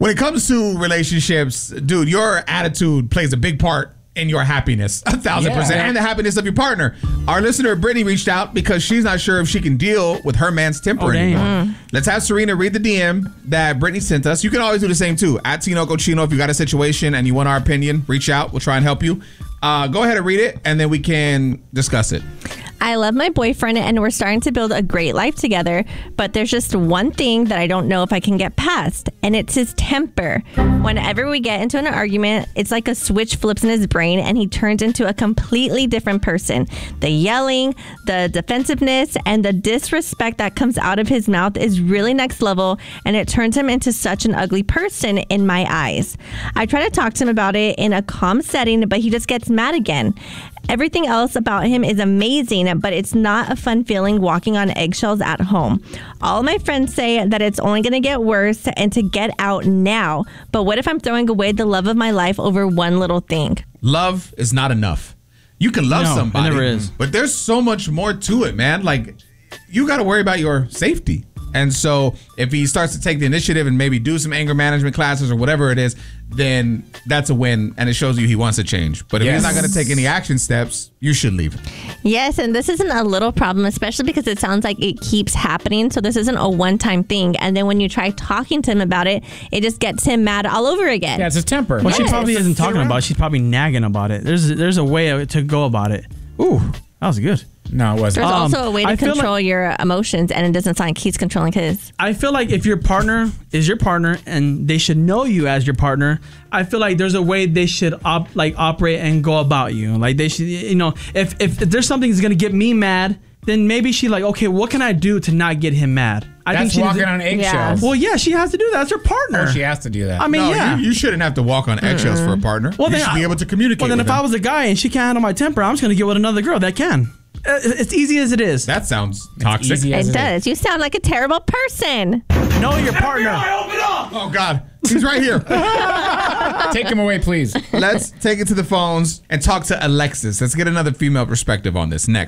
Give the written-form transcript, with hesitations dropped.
When it comes to relationships, dude, your attitude plays a big part in your happiness, 1,000%, and the happiness of your partner. Our listener, Brittany, reached out because she's not sure if she can deal with her man's temper anymore. Let's have Serena read the DM that Brittany sent us. You can always do the same, too. At Tinoco Chino, if you got a situation and you want our opinion, reach out. We'll try and help you. Go ahead and read it, and then we can discuss it. I love my boyfriend and we're starting to build a great life together, but there's just one thing that I don't know if I can get past, and it's his temper. Whenever we get into an argument, it's like a switch flips in his brain and he turns into a completely different person. The yelling, the defensiveness, and the disrespect that comes out of his mouth is really next level, and it turns him into such an ugly person in my eyes. I try to talk to him about it in a calm setting, but he just gets mad again. Everything else about him is amazing, but it's not a fun feeling walking on eggshells at home. All my friends say that it's only going to get worse and to get out now. But what if I'm throwing away the love of my life over one little thing? Love is not enough. You can love somebody, it never is. But there's so much more to it, man. Like, you got to worry about your safety. And so if he starts to take the initiative and maybe do some anger management classes or whatever it is, then that's a win, and it shows you he wants to change. But if he's not going to take any action steps, you should leave. Yes, and this isn't a little problem, especially because it sounds like it keeps happening. So this isn't a one-time thing. And then when you try talking to him about it, it just gets him mad all over again. Yeah, it's his temper. Well, she probably isn't talking about it. She's probably nagging about it. There's a way to go about it. Ooh, that was good. No, it wasn't. There's also a way to control your emotions, and it doesn't sound like he's controlling his. I feel like if your partner is your partner and they should know you as your partner, I feel like there's a way they should operate and go about you. Like they should, if there's something that's gonna get me mad, then maybe she okay, what can I do to not get him mad? I think she's walking on eggshells. Well, yeah, she has to do that. That's her partner. Oh, she has to do that. I mean, you shouldn't have to walk on eggshells for a partner. Well, you should be able to communicate. Well, then if I was a guy and she can't handle my temper, I'm just gonna get with another girl that can. It's easy as it is. That sounds toxic. It does. You sound like a terrible person. Know your partner. Open up! Oh, God. He's right here. Take him away, please. Let's take it to the phones and talk to Alexis. Let's get another female perspective on this next.